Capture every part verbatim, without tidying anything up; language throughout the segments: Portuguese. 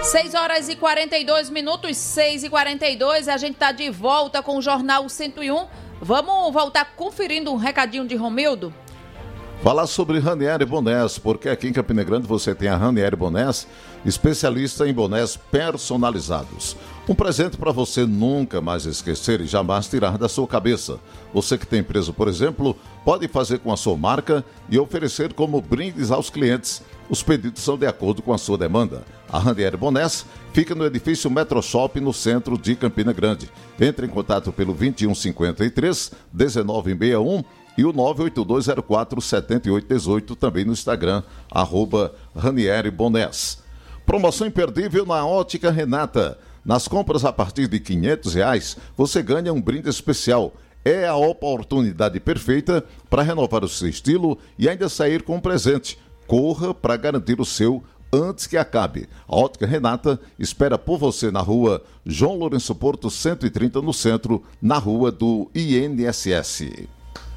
seis horas e quarenta e dois minutos, seis e quarenta e dois, a gente está de volta com o Jornal cento e um. Vamos voltar conferindo um recadinho de Romildo? Falar sobre Ranieri Bonés, porque aqui em Campina Grande você tem a Ranieri Bonés, especialista em bonés personalizados. Um presente para você nunca mais esquecer e jamais tirar da sua cabeça. Você que tem empresa, por exemplo, pode fazer com a sua marca e oferecer como brindes aos clientes. Os pedidos são de acordo com a sua demanda. A Ranieri Bonés fica no edifício Metroshop, no centro de Campina Grande. Entre em contato pelo vinte e um cinquenta e três, dezenove sessenta e um e o nove oito dois zero quatro sete oito um oito, também no Instagram, arroba Ranieri Bonés. Promoção imperdível na Ótica Renata. Nas compras a partir de quinhentos reais, você ganha um brinde especial. É a oportunidade perfeita para renovar o seu estilo e ainda sair com um presente. Corra para garantir o seu antes que acabe. A Ótica Renata espera por você na rua João Lourenço Porto cento e trinta, no centro, na rua do I N S S.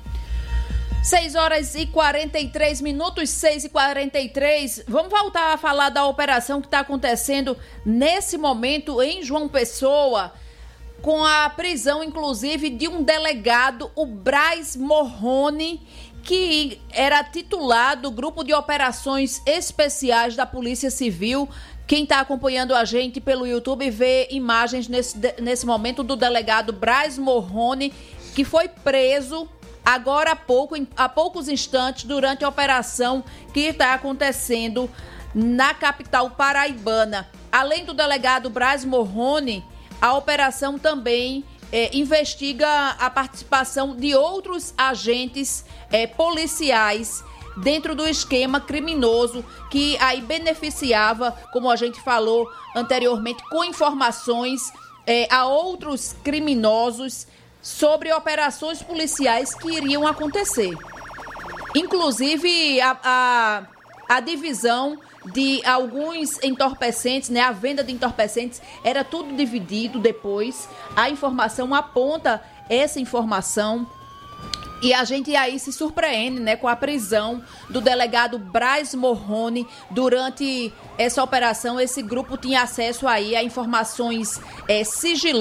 seis horas e quarenta e três minutos, seis e quarenta e três. Vamos voltar a falar da operação que está acontecendo nesse momento em João Pessoa, com a prisão, inclusive, de um delegado, o Braz Morrone, que era titular do Grupo de Operações Especiais da Polícia Civil. Quem está acompanhando a gente pelo YouTube vê imagens nesse, nesse momento do delegado Braz Morrone, que foi preso agora há pouco, há poucos instantes, durante a operação que está acontecendo na capital paraibana. Além do delegado Braz Morrone, a operação também é, investiga a participação de outros agentes é, policiais dentro do esquema criminoso que aí beneficiava, como a gente falou anteriormente, com informações é, a outros criminosos sobre operações policiais que iriam acontecer. Inclusive, a, a, a divisão de alguns entorpecentes, né, a venda de entorpecentes, era tudo dividido depois. A informação aponta essa informação. E a gente aí se surpreende, né, com a prisão do delegado Braz Morrone. Durante essa operação, esse grupo tinha acesso aí a informações é, sigilosas